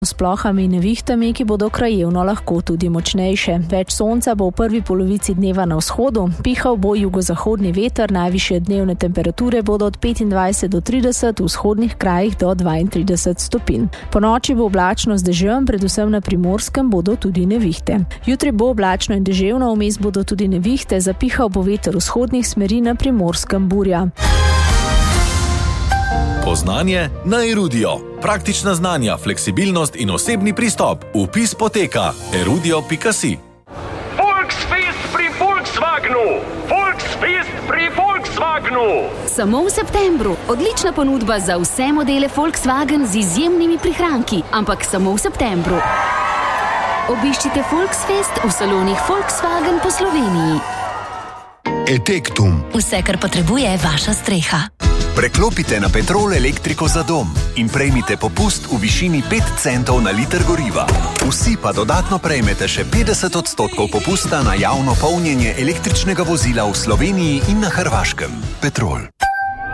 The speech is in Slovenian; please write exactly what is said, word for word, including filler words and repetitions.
s plohami in nevihtami, ki bodo krajevno lahko tudi močnejše. Več sonca bo v prvi polovici dneva na vzhodu, pihal bo jugozahodni veter, najvišje dnevne temperature bodo od petindvajset do trideset, v vzhodnih krajih do dvaintrideset stopinj. Po noči bo oblačno z dežjem, predvsem na Primorskem bodo tudi nevihte. Jutri bo oblačno in deževno, vmes bodo tudi nevihte, zapihal bo veter vzhodnih smeri, na Primorskem burja. Poznanje na Erudio. Praktična znanja, fleksibilnost in osebni pristop. Vpis poteka erudio pika si. Volksfest pri Volkswagenu! Volksfest pri Volkswagenu! Samo v septembru. Odlična ponudba za vse modele Volkswagen z izjemnimi prihranki, ampak samo v septembru. Obiščite Volksfest v salonih Volkswagen po Sloveniji. Etektum. Vse, kar potrebuje vaša streha. Preklopite na Petrol elektriko za dom in prejmite popust v višini pet centov na liter goriva. Vsi pa dodatno prejmete še petdeset odstotkov popusta na javno polnjenje električnega vozila v Sloveniji in na Hrvaškem. Petrol.